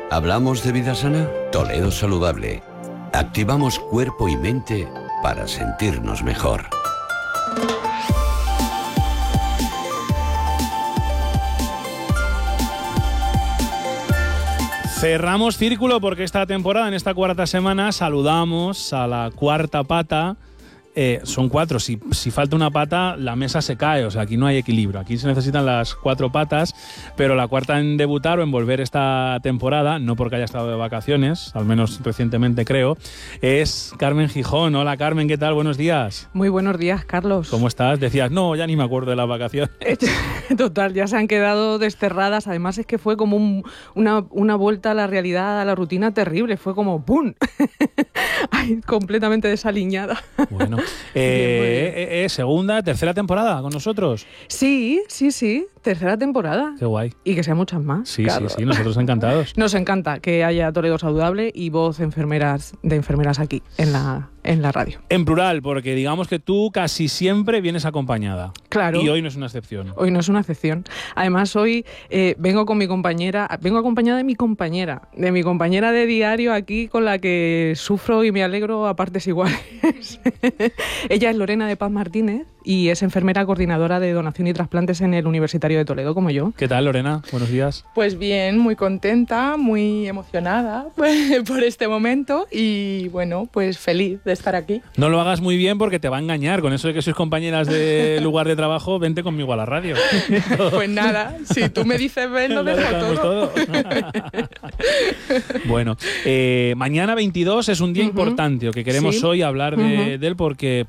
¿Hablamos de vida sana? Toledo Saludable. Activamos cuerpo y mente para sentirnos mejor. Cerramos círculo porque esta temporada, en esta cuarta semana, saludamos a la cuarta pata. Son 4, si falta una pata la mesa se cae, o sea, aquí no hay equilibrio, aquí se necesitan las 4 patas, pero la cuarta en debutar o en volver esta temporada, no porque haya estado de vacaciones, al menos recientemente creo, es Carmen Gijón. Hola Carmen, ¿qué tal? Buenos días. Muy buenos días, Carlos. ¿Cómo estás? Decías, no, ya ni me acuerdo de las vacaciones. Total, ya se han quedado desterradas, además es que fue como una vuelta a la realidad, a la rutina terrible, fue como ¡pum! Ay, completamente desaliñada. Bueno, segunda, tercera temporada con nosotros. Sí, tercera temporada. Qué guay. Y que sean muchas más. Sí, claro. Sí, nosotros encantados. Nos encanta que haya Toledo Saludable y voz de enfermeras aquí, en la radio. En plural, porque digamos que tú casi siempre vienes acompañada. Claro. Y hoy no es una excepción. Hoy no es una excepción. Además, hoy vengo acompañada de mi compañera de diario aquí, con la que sufro y me alegro a partes iguales. Ella es Lorena de Paz Martínez y es enfermera coordinadora de donación y trasplantes en el Universitario de Toledo, como yo. ¿Qué tal, Lorena? Buenos días. Pues bien, muy contenta, muy emocionada por este momento y bueno, pues feliz de estar aquí. No lo hagas muy bien porque te va a engañar. Con eso de que sois compañeras de lugar de trabajo, vente conmigo a la radio. Pues nada, si tú me dices ven, lo dejo todo. Bueno, mañana 22 es un día importante, que queremos hoy hablar de él porque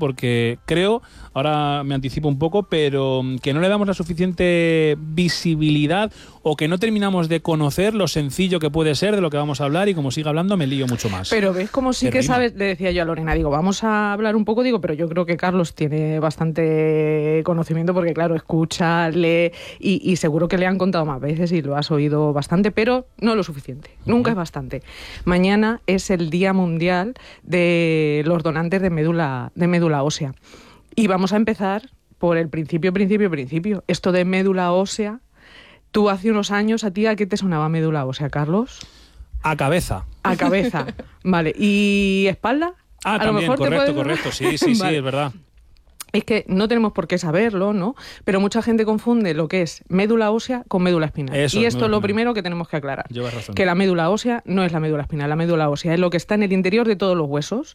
creo, ahora me anticipo un poco, pero que no le damos la suficiente visibilidad o que no terminamos de conocer lo sencillo que puede ser de lo que vamos a hablar, y como siga hablando me lío mucho más. Pero ves como sí que sabes, le decía yo a Lorena, vamos a hablar un poco, pero yo creo que Carlos tiene bastante conocimiento porque claro, escucha, lee y seguro que le han contado más veces y lo has oído bastante, pero no lo suficiente, nunca es bastante. Mañana es el Día Mundial de los donantes de médula ósea y vamos a empezar por el principio. Esto de médula ósea, tú hace unos años, ¿a ti a qué te sonaba médula ósea, Carlos? A cabeza. A cabeza, vale. ¿Y espalda? Ah, a también, correcto. Sí, vale. Es verdad. Es que no tenemos por qué saberlo, ¿no? Pero mucha gente confunde lo que es médula ósea con médula espinal. Y esto es lo primero que tenemos que aclarar. Llevas razón. Que la médula ósea no es la médula espinal. La médula ósea es lo que está en el interior de todos los huesos.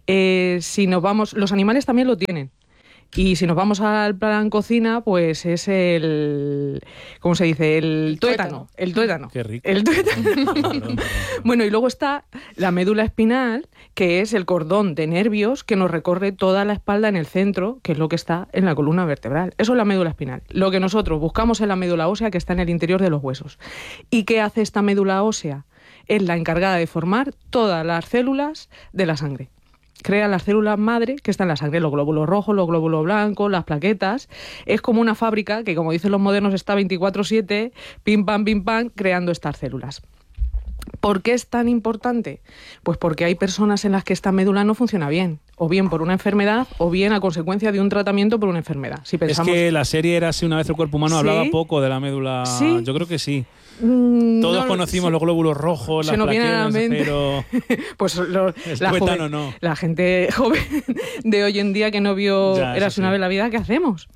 Si nos vamos, los animales también lo tienen. Y si nos vamos al plan cocina, pues es el... ¿Cómo se dice? El tuétano. El tuétano. Qué rico. El tuétano. Perdón. Bueno, y luego está la médula espinal, que es el cordón de nervios que nos recorre toda la espalda en el centro, que es lo que está en la columna vertebral. Eso es la médula espinal. Lo que nosotros buscamos es la médula ósea, que está en el interior de los huesos. ¿Y qué hace esta médula ósea? Es la encargada de formar todas las células de la sangre. Crea las células madre que están en la sangre, los glóbulos rojos, los glóbulos blancos, las plaquetas. Es como una fábrica que, como dicen los modernos, está 24/7, pim pam, creando estas células. ¿Por qué es tan importante? Pues porque hay personas en las que esta médula no funciona bien, o bien por una enfermedad, o bien a consecuencia de un tratamiento por una enfermedad. Si pensamos... Es que la serie Érase una vez el cuerpo humano, hablaba poco de la médula. ¿Sí? Yo creo que sí. Todos conocimos los glóbulos rojos, las plaquetas, pero... Pues la gente joven de hoy en día que no vio Érase una vez la vida, ¿qué hacemos?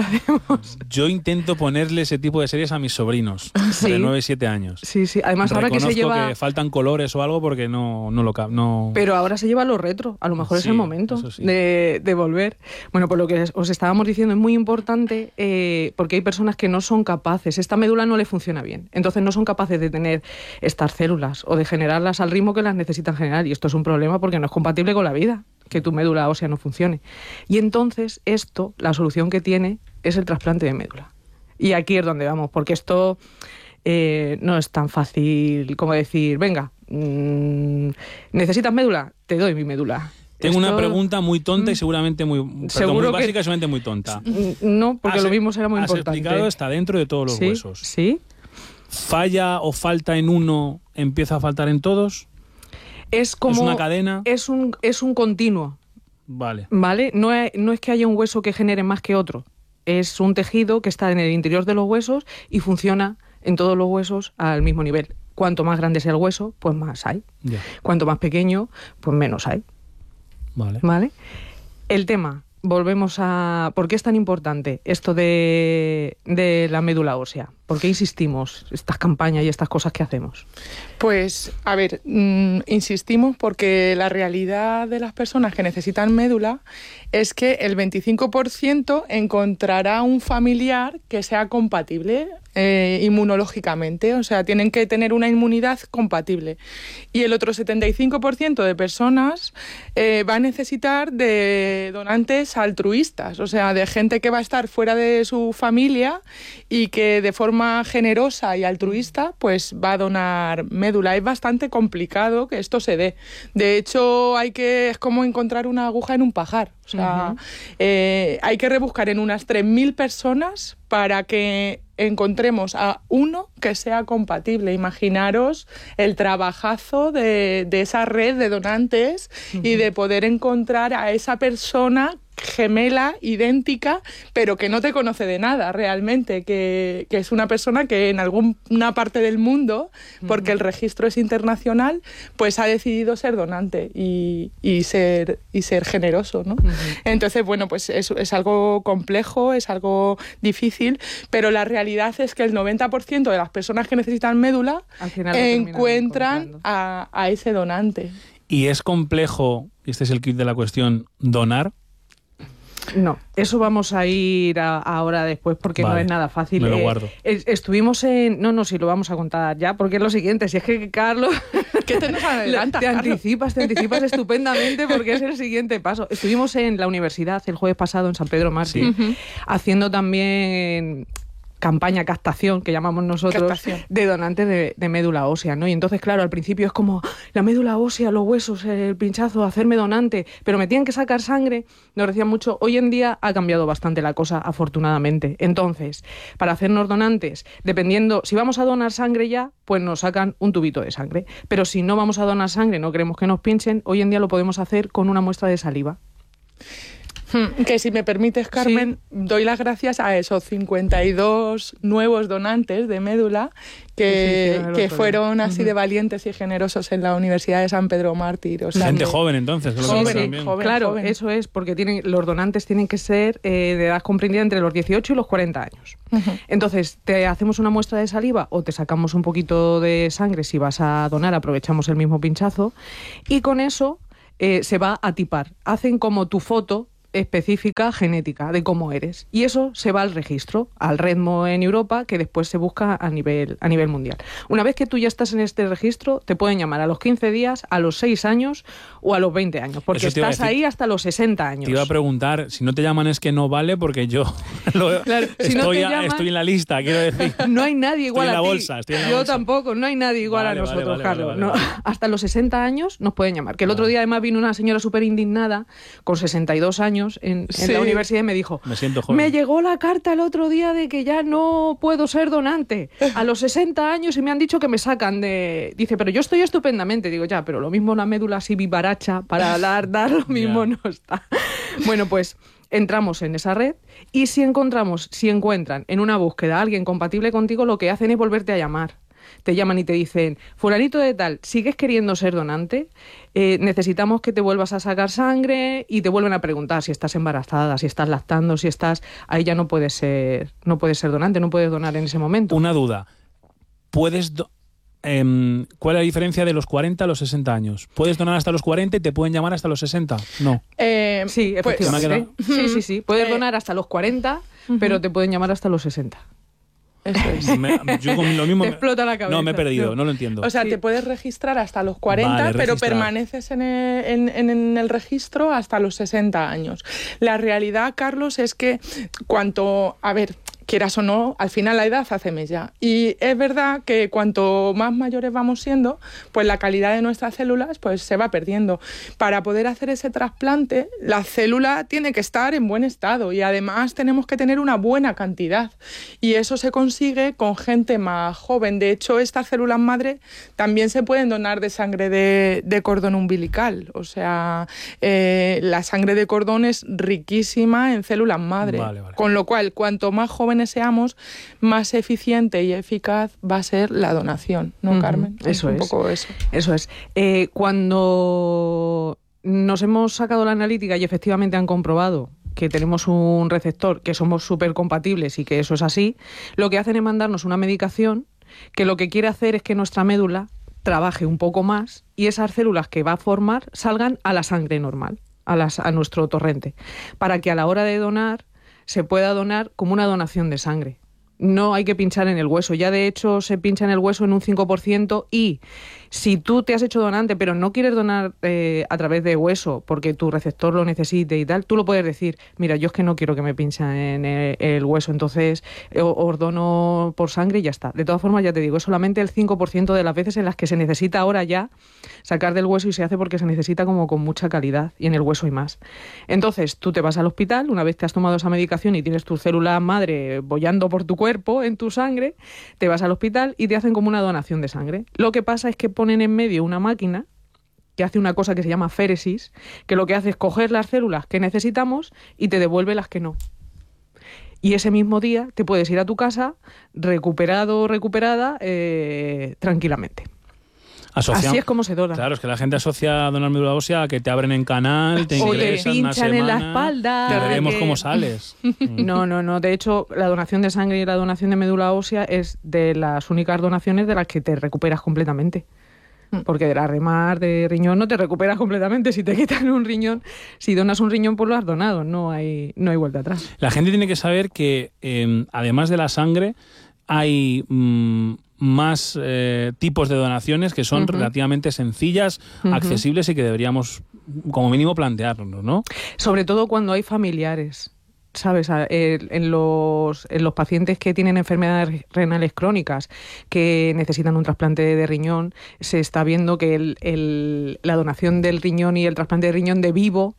Yo intento ponerle ese tipo de series a mis sobrinos de 9 y 7 años. Sí. Además, ahora que se lleva... que faltan colores o algo porque no. Pero ahora se lleva lo retro. A lo mejor es el momento de volver. Bueno, pues lo que os estábamos diciendo es muy importante porque hay personas que no son capaces. Esta médula no le funciona bien. Entonces no son capaces de tener estas células o de generarlas al ritmo que las necesitan generar. Y esto es un problema porque no es compatible con la vida, que tu médula ósea no funcione. Y entonces la solución que tiene es el trasplante de médula. Y aquí es donde vamos, porque esto no es tan fácil como decir, venga, ¿necesitas médula? Te doy mi médula. Tengo una pregunta muy tonta y seguramente muy básica y seguramente muy tonta. No, porque lo mismo será muy importante. Has explicado, está dentro de todos los huesos. Sí. ¿Falla o falta en uno, empieza a faltar en todos? Es como... ¿Es una cadena? Es un continuo. Vale. No es que haya un hueso que genere más que otro. Es un tejido que está en el interior de los huesos y funciona en todos los huesos al mismo nivel. Cuanto más grande sea el hueso, pues más hay. Ya. Cuanto más pequeño, pues menos hay. Vale. ¿Vale? El tema, volvemos a... ¿Por qué es tan importante esto de la médula ósea? ¿Por qué insistimos estas campañas y estas cosas que hacemos? Pues, a ver, insistimos porque la realidad de las personas que necesitan médula es que el 25% encontrará un familiar que sea compatible inmunológicamente, o sea, tienen que tener una inmunidad compatible. Y el otro 75% de personas va a necesitar de donantes altruistas, o sea, de gente que va a estar fuera de su familia y que de forma generosa y altruista pues va a donar médula. Es bastante complicado que esto se dé. De hecho, es como encontrar una aguja en un pajar. O sea, hay que rebuscar en unas 3.000 personas para que encontremos a uno que sea compatible. Imaginaros el trabajazo de esa red de donantes y de poder encontrar a esa persona gemela, idéntica, pero que no te conoce de nada realmente, que es una persona que en alguna parte del mundo, porque el registro es internacional, pues ha decidido ser donante y ser generoso, ¿no? Entonces, bueno, pues es algo complejo, es algo difícil, pero la realidad es que el 90% de las personas que necesitan médula encuentran a ese donante. ¿Y es complejo, y este es el kit de la cuestión, donar? No, eso vamos a ir ahora después porque no es nada fácil. Me lo guardo. Estuvimos en... No, si lo vamos a contar ya, porque es lo siguiente. Si es que, Carlos... ¿Qué te nos adelanta, te anticipas estupendamente porque es el siguiente paso. Estuvimos en la universidad el jueves pasado en San Pedro Mártir, haciendo también... campaña captación, que llamamos nosotros, de donantes de médula ósea, ¿no? Y entonces, claro, al principio es como la médula ósea, los huesos, el pinchazo, hacerme donante, pero me tienen que sacar sangre, nos decían mucho. Hoy en día ha cambiado bastante la cosa, afortunadamente. Entonces, para hacernos donantes, dependiendo, si vamos a donar sangre ya, pues nos sacan un tubito de sangre, pero si no vamos a donar sangre, no queremos que nos pinchen, hoy en día lo podemos hacer con una muestra de saliva. Que si me permites, Carmen, doy las gracias a esos 52 nuevos donantes de médula que fueron así de valientes y generosos en la Universidad de San Pedro Mártir. O sea, gente joven, entonces. Joven, claro, eso es, porque los donantes tienen que ser de edad comprendida entre los 18 y los 40 años. Entonces, te hacemos una muestra de saliva o te sacamos un poquito de sangre. Si vas a donar, aprovechamos el mismo pinchazo y con eso se va a tipar. Hacen como tu foto específica genética de cómo eres y eso se va al registro, al REDMO en Europa, que después se busca a nivel mundial. Una vez que tú ya estás en este registro, te pueden llamar a los 15 días, a los 6 años o a los 20 años, porque estás ahí hasta los 60 años. Te iba a preguntar, si no te llaman es que no vale, porque yo estoy en la lista, quiero decir. No hay nadie igual a ti. Estoy en la yo bolsa. tampoco, no hay nadie igual a nosotros, Carlos. Vale. Hasta los 60 años nos pueden llamar. Que el otro día además vino una señora súper indignada con 62 años en la universidad y me dijo, me siento joven. Me llegó la carta el otro día de que ya no puedo ser donante a los 60 años y me han dicho que me sacan de... Dice, pero yo estoy estupendamente. Digo, ya, pero lo mismo la médula así vivaracha para dar lo mismo no está. Bueno, pues entramos en esa red y si encuentran en una búsqueda a alguien compatible contigo, lo que hacen es volverte a llamar. Te llaman y te dicen, fulanito de tal, ¿sigues queriendo ser donante? Necesitamos que te vuelvas a sacar sangre y te vuelven a preguntar si estás embarazada, si estás lactando, si estás... Ahí ya no puedes ser donante, no puedes donar en ese momento. Una duda. ¿Cuál es la diferencia de los 40 a los 60 años? ¿Puedes donar hasta los 40 y te pueden llamar hasta los 60? No. Sí, efectivamente. Pues, sí. Puedes donar hasta los 40, pero te pueden llamar hasta los 60. Eso es. Yo con lo mismo te explota la cabeza. No, me he perdido, no lo entiendo. O sea, te puedes registrar hasta los 40, vale, pero registrar. permaneces en el registro hasta los 60 años. La realidad, Carlos, es que quieras o no, al final la edad hace mella. Y es verdad que cuanto más mayores vamos siendo, pues la calidad de nuestras células pues se va perdiendo. Para poder hacer ese trasplante, la célula tiene que estar en buen estado y además tenemos que tener una buena cantidad. Y eso se consigue con gente más joven. De hecho, estas células madre también se pueden donar de sangre de cordón umbilical. O sea, la sangre de cordón es riquísima en células madre. Vale. Con lo cual, cuanto más joven jóvenes seamos, más eficiente y eficaz va a ser la donación, ¿no, Carmen? Eso es. Un poco eso. Eso es. Cuando nos hemos sacado la analítica y efectivamente han comprobado que tenemos un receptor, que somos súper compatibles y que eso es así, lo que hacen es mandarnos una medicación que lo que quiere hacer es que nuestra médula trabaje un poco más y esas células que va a formar salgan a la sangre normal, a nuestro torrente, para que a la hora de donar se pueda donar como una donación de sangre. No hay que pinchar en el hueso. Ya de hecho se pincha en el hueso en un 5% y si tú te has hecho donante pero no quieres donar a través de hueso porque tu receptor lo necesite y tal, tú lo puedes decir, mira, yo es que no quiero que me pinchen en el hueso, entonces os dono por sangre y ya está. De todas formas, ya te digo, es solamente el 5% de las veces en las que se necesita ahora ya sacar del hueso y se hace porque se necesita como con mucha calidad y en el hueso hay más. Entonces tú te vas al hospital, una vez te has tomado esa medicación y tienes tu célula madre bollando por tu cuerpo, en tu sangre, te vas al hospital y te hacen como una donación de sangre. Lo que pasa es que ponen en medio una máquina que hace una cosa que se llama féresis, que lo que hace es coger las células que necesitamos y te devuelve las que no. Y ese mismo día te puedes ir a tu casa recuperado o recuperada tranquilamente. Así es como se dona. Claro, es que la gente asocia donar médula ósea a que te abren en canal, te ingresan una semana, en la espalda. Te veremos cómo sales. No. De hecho, la donación de sangre y la donación de médula ósea es de las únicas donaciones de las que te recuperas completamente. Porque de la remar de riñón no te recuperas completamente. Si te quitan un riñón, si donas un riñón, pues lo has donado. No hay vuelta atrás. La gente tiene que saber que, además de la sangre, hay más tipos de donaciones que son relativamente sencillas, accesibles y que deberíamos, como mínimo, plantearnos, ¿no? Sobre todo cuando hay familiares. ¿Sabes? En los pacientes que tienen enfermedades renales crónicas que necesitan un trasplante de riñón, se está viendo que la donación del riñón y el trasplante de riñón de vivo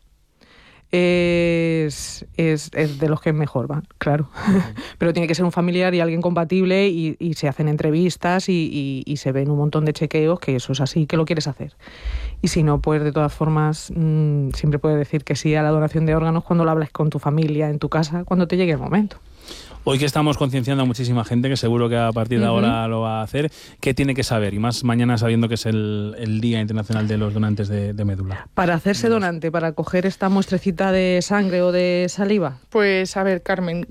es de los que mejor van, claro. Pero tiene que ser un familiar y alguien compatible y se hacen entrevistas y se ven un montón de chequeos que eso es así, que lo quieres hacer. Y si no, pues de todas formas siempre puedes decir que sí a la donación de órganos cuando lo hablas con tu familia, en tu casa, cuando te llegue el momento. Hoy que estamos concienciando a muchísima gente, que seguro que a partir de ahora lo va a hacer, ¿qué tiene que saber? Y más mañana sabiendo que es el Día Internacional de los Donantes de Médula. Para hacerse donante, para coger esta muestrecita de sangre o de saliva. Pues a ver, Carmen,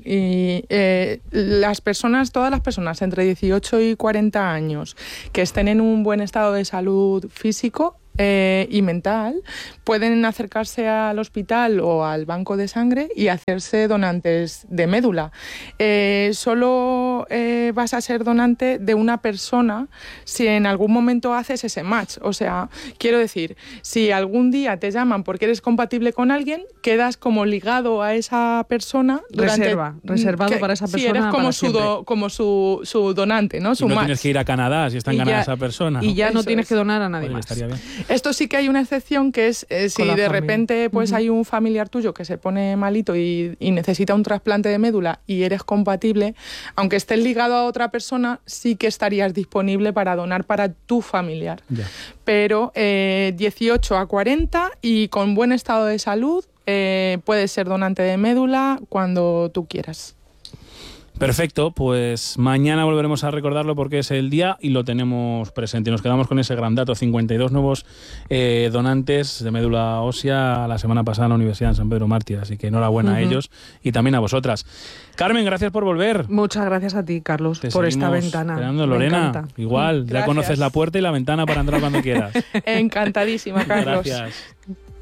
todas las personas entre 18 y 40 años que estén en un buen estado de salud físico y mental, pueden acercarse al hospital o al banco de sangre y hacerse donantes de médula. Solo vas a ser donante de una persona si en algún momento haces ese match. O sea, quiero decir, si algún día te llaman porque eres compatible con alguien, quedas como ligado a esa persona. Reservado para esa persona. Si eres como su donante, ¿no? Su y no match. Tienes que ir a Canadá si está en Canadá esa persona. Y ya no Eso tienes es. que donar a nadie más. Estaría bien. Esto sí que hay una excepción, que es si de repente pues hay un familiar tuyo que se pone malito y necesita un trasplante de médula y eres compatible, aunque estés ligado a otra persona, sí que estarías disponible para donar para tu familiar. Ya. Pero 18 a 40 y con buen estado de salud puedes ser donante de médula cuando tú quieras. Perfecto, pues mañana volveremos a recordarlo porque es el día y lo tenemos presente. Nos quedamos con ese gran dato, 52 nuevos donantes de médula ósea la semana pasada en la Universidad de San Pedro Mártir, así que enhorabuena a ellos y también a vosotras. Carmen, gracias por volver. Muchas gracias a ti, Carlos, por esta ventana. Esperando. Lorena, igual, Gracias. ya conoces la puerta y la ventana para entrar cuando quieras. Encantadísima, Carlos. Gracias.